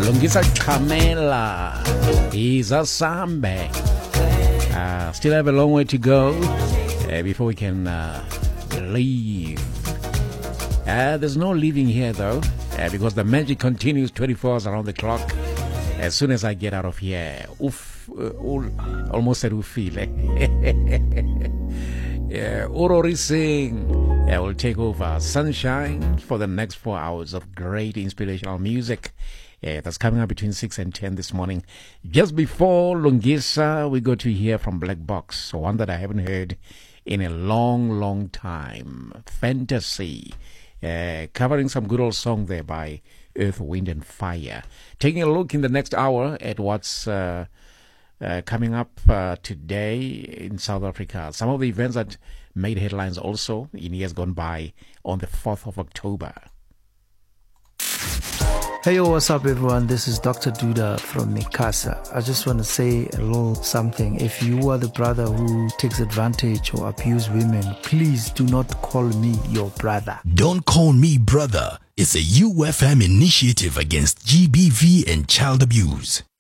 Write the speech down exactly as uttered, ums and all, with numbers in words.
Lungisa Kamela. He's a Sambe. Uh, still have a long way to go uh, before we can uh, leave. Uh, there's no leaving here though, uh, because the magic continues twenty-four hours around the clock. As soon as I get out of here, oof, uh, almost said ufile. Yeah, Urori Singh uh, will take over Sunshine for the next four hours of great inspirational music. Uh, that's coming up between six and ten this morning. Just before Lungisa, we go to hear from Black Box, one that I haven't heard in a long, long time. Fantasy. Uh, covering some good old song there by Earth, Wind and Fire. Taking a look in the next hour at what's uh, uh, coming up uh, today in South Africa. Some of the events that made headlines also in years gone by on the fourth of October. Hey, yo, what's up, everyone? This is Doctor Duda from Mikasa. I just want to say a little something. If you are the brother who takes advantage or abuse women, please do not call me your brother. Don't call me brother. It's a U F M initiative against G B V and child abuse.